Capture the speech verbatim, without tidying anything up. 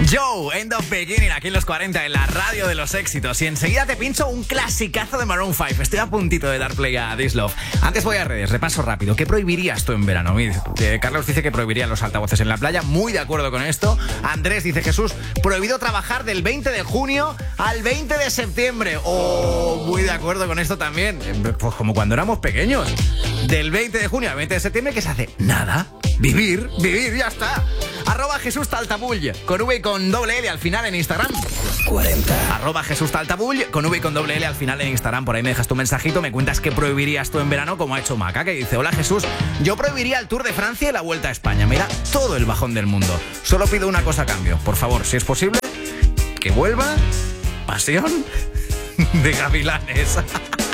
Joe, End of Beginning, aquí en los cuarenta, en la radio de los éxitos. Y enseguida te pincho un clasicazo de Maroon cinco. Estoy a puntito de dar play a This Love. Antes voy a redes, repaso rápido. ¿Qué prohibirías tú en verano? Eh, Carlos dice que prohibiría los altavoces en la playa. Muy de acuerdo con esto. Andrés dice, Jesús, prohibido trabajar del veinte de junio al veinte de septiembre. Oh, muy de acuerdo con esto también. Pues como cuando éramos pequeños. Del veinte de junio al veinte de septiembre, ¿qué se hace? Nada. Vivir, vivir, ya está. Arroba Jesús Taltabull, con V y con doble L al final en Instagram. cuarenta. Arroba Jesús Taltabull, con V y con doble L al final en Instagram. Por ahí me dejas tu mensajito, me cuentas qué prohibirías tú en verano, como ha hecho Maca, que dice: hola Jesús, yo prohibiría el Tour de Francia y la Vuelta a España. Mira, todo el bajón del mundo. Solo pido una cosa a cambio. Por favor, si es posible, que vuelva Pasión de Gavilanes.